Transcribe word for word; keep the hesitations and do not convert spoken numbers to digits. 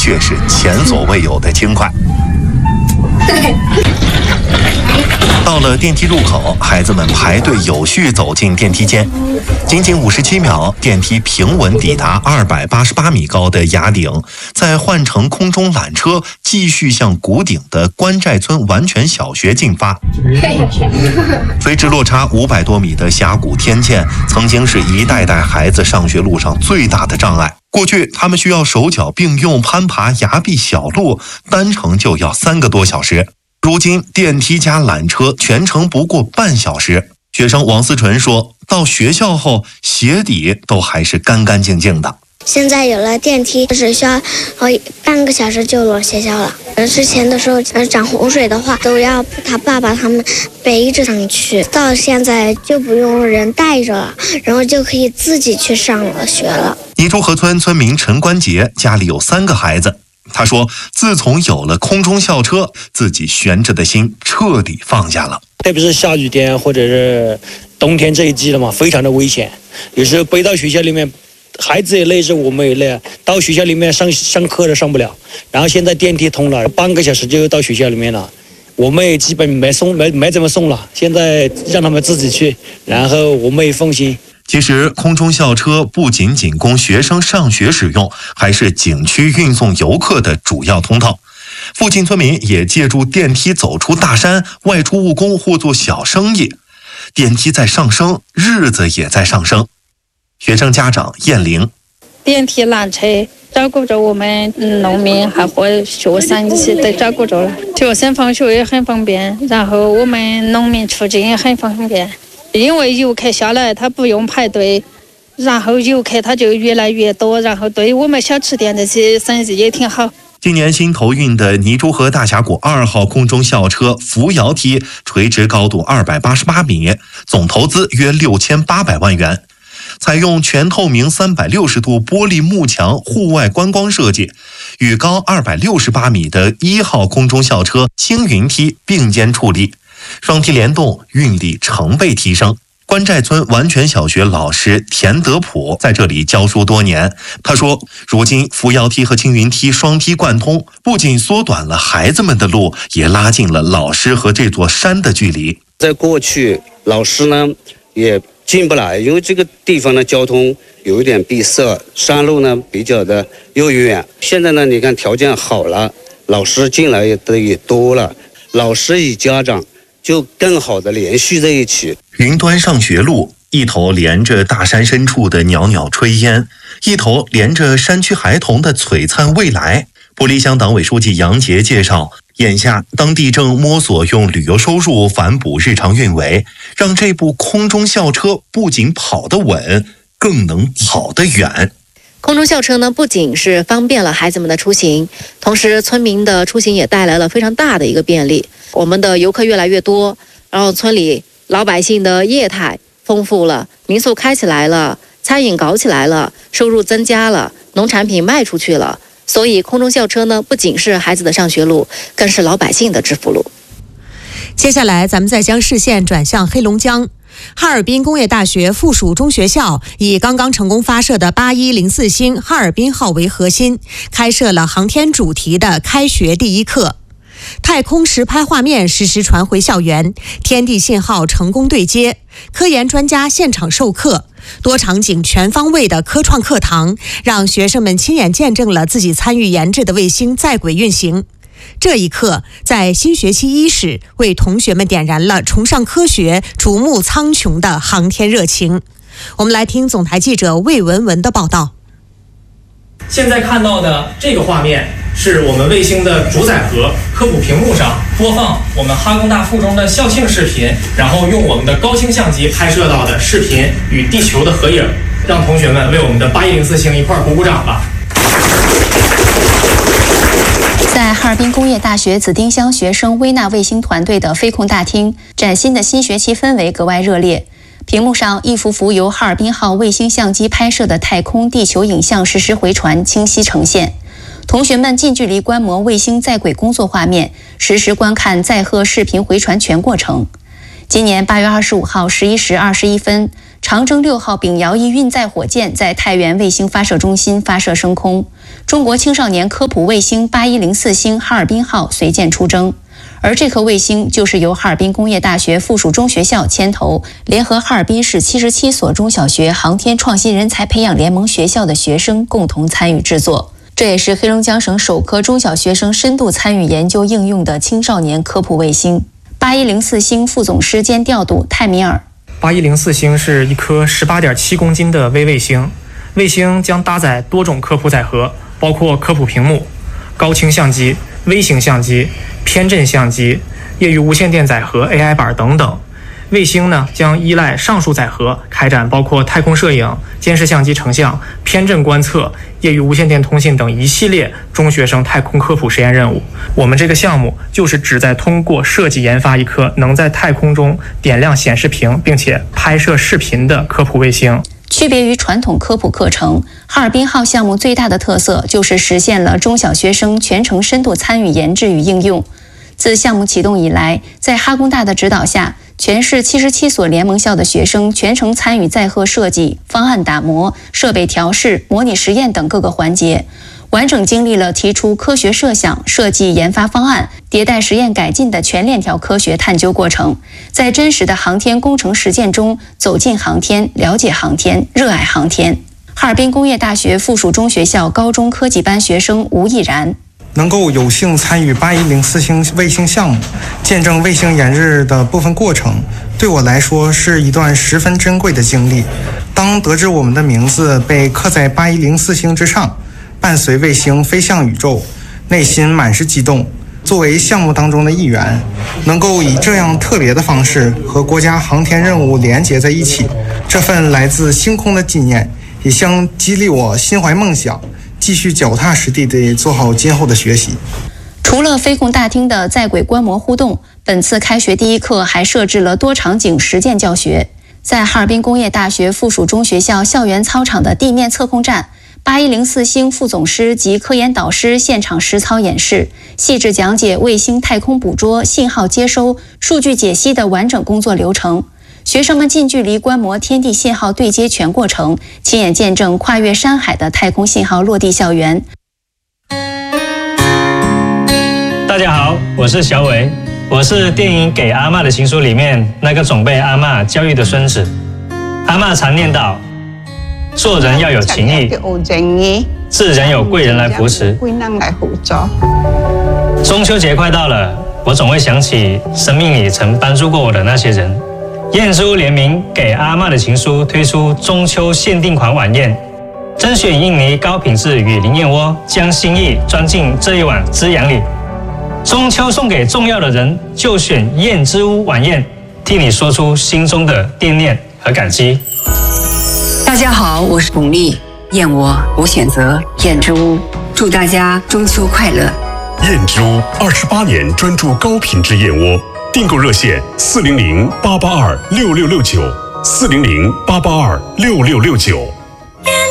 却是前所未有的轻快。到了电梯入口，孩子们排队有序走进电梯间。仅仅五十七秒，电梯平稳抵达二百八十八米高的崖顶，再换乘空中缆车，继续向谷顶的关寨村完全小学进发。垂直落差五百多米的峡谷天堑，曾经是一代代孩子上学路上最大的障碍。过去，他们需要手脚并用攀爬崖壁小路，单程就要三个多小时。如今电梯加缆车全程不过半小时。学生王思纯说，到学校后鞋底都还是干干净净的。 现在有了电梯，只需要呃半个小时就到学校了。之前的时候，呃涨洪水的话，都要他爸爸他们背着上去，到现在就不用人带着了，然后就可以自己去上了学了。 泥珠河村村民陈关杰家里有三个孩子。他说，自从有了空中校车，自己悬着的心彻底放下了。 特别是下雨天或者是冬天这一季了嘛，非常的危险。有时候背到学校里面，孩子也累，是我们也累。到学校里面上上课都上不了。然后现在电梯通了，半个小时就到学校里面了。我们也基本没送，没没怎么送了。现在让他们自己去，然后我们也放心。 其实，空中校车不仅仅供学生上学使用，还是景区运送游客的主要通道。附近村民也借助电梯走出大山，外出务工或做小生意。电梯在上升，日子也在上升。学生家长燕玲， 电梯缆车照顾着我们农民还和学生一起都照顾着了，学生放学也很方便，然后我们农民出境也很方便。因为游客下来他不用排队，然后游客他就越来越多，然后对我们小吃店这些生意也挺好。 今年新投运的泥珠河大峡谷二号空中校车扶摇梯，垂直高度二百八十八米，总投资约六千八百万元。采用全透明三百六十度玻璃幕墙户外观光设计，与高二百六十八米的一号空中校车青云梯并肩矗立，双梯联动，运力成倍提升。关寨村完全小学老师田德普在这里教书多年，他说，如今扶摇梯和青云梯双梯贯通，不仅缩短了孩子们的路，也拉近了老师和这座山的距离。 在过去，老师呢也进不来，因为这个地方的交通有一点闭塞，山路呢比较的又远。现在呢，你看条件好了，老师进来的也多了，老师与家长就更好的联系在一起。 云端上学路，一头连着大山深处的袅袅炊烟，一头连着山区孩童的璀璨未来。玻璃乡党委书记杨杰介绍，眼下当地正摸索用旅游收入反哺日常运维，让这部空中校车不仅跑得稳，更能跑得远。 空中校车呢，不仅是方便了孩子们的出行，同时村民的出行也带来了非常大的一个便利。我们的游客越来越多，然后村里老百姓的业态丰富了，民宿开起来了，餐饮搞起来了，收入增加了，农产品卖出去了。所以空中校车呢，不仅是孩子的上学路，更是老百姓的致富路。 接下来咱们再将视线转向黑龙江。哈尔滨工业大学附属中学校以刚刚成功发射的八一零四星哈尔滨号为核心，开设了航天主题的开学第一课。太空实拍画面实时传回校园，天地信号成功对接，科研专家现场授课，多场景全方位的科创课堂，让学生们亲眼见证了自己参与研制的卫星在轨运行。这一刻，在新学期伊始，为同学们点燃了崇尚科学、瞩目苍穹的航天热情。我们来听总台记者魏文文的报道。 现在看到的这个画面是我们卫星的主载荷，科普屏幕上播放我们哈工大附中的校庆视频，然后用我们的高清相机拍摄到的视频与地球的合影，让同学们为我们的八一零四星一块鼓鼓掌吧。 在哈尔滨工业大学紫丁乡学生微纳卫星团队的飞控大厅，崭新的新学期氛围格外热烈。屏幕上一幅幅由哈尔滨号卫星相机拍摄的太空地球影像实时回传，清晰呈现。同学们近距离观摩卫星在轨工作画面，实时观看载荷视频回传全过程。今年八月二十五号十一时二十一分， 长征六号丙遥一运载火箭在太原卫星发射中心发射升空，中国青少年科普卫星八一零四星哈尔滨号随舰出征。而这颗卫星就是由哈尔滨工业大学附属中学校牵头，联合哈尔滨市七十七所中小学航天创新人才培养联盟学校的学生共同参与制作。这也是黑龙江省首颗中小学生深度参与研究应用的青少年科普卫星。八一零四星副总师兼调度泰米尔。 八一零四星是一颗 十八点七公斤的微卫星，卫星将搭载多种科普载荷，包括科普屏幕、高清相机、微型相机、偏振相机、业余无线电载荷 A I 板等等。卫星呢将依赖上述载荷开展包括太空摄影、监视相机成像、偏振观测、业余无线电通信等一系列中学生太空科普实验任务。我们这个项目就是旨在通过设计研发一颗能在太空中点亮显示屏并且拍摄视频的科普卫星。 区别于传统科普课程，哈尔滨号项目最大的特色就是实现了中小学生全程深度参与研制与应用。自项目启动以来，在哈工大的指导下，全市七十七所联盟校的学生全程参与载荷设计、方案打磨、设备调试、模拟实验等各个环节，完整经历了提出科学设想、设计研发方案、迭代实验改进的全链条科学探究过程，在真实的航天工程实践中走进航天、了解航天、热爱航天。哈尔滨工业大学附属中学校高中科技班学生吴毅然。 能够有幸参与八一零四星卫星项目，见证卫星研制的部分过程，对我来说是一段十分珍贵的经历。当得知我们的名字被刻在八一零四星之上，伴随卫星飞向宇宙，内心满是激动。作为项目当中的一员，能够以这样特别的方式和国家航天任务连结在一起，这份来自星空的纪念，也将激励我心怀梦想，继续脚踏实地地做好今后的学习。 除了飞控大厅的在轨观摩互动，本次开学第一课还设置了多场景实践教学。在哈尔滨工业大学附属中学校校园操场的地面测控站，八一零四星副总师及科研导师现场实操演示，细致讲解卫星太空捕捉、信号接收、数据解析的完整工作流程。学生们近距离观摩天地信号对接全过程，亲眼见证跨越山海的太空信号落地校园。 大家好，我是小伟，我是电影《给阿嬷的情书》里面那个总被阿嬷教育的孙子。阿嬷常念叨，做人要有情义，自然有贵人来扶持。中秋节快到了，我总会想起生命里曾帮助过我的那些人。燕珠联名《给阿嬷的情书》推出中秋限定款晚宴，甄选印尼高品质雨林燕窝，将心意装进这一碗滋养里。中秋送给重要的人，就选燕之屋晚宴，替你说出心中的惦念和感激。 大家好，我是巩俐，燕窝我选择燕之屋，祝大家中秋快乐。 燕之屋二十八年专注高品质燕窝，订购热线四零零八八二六六六九四零零八八二六六六九。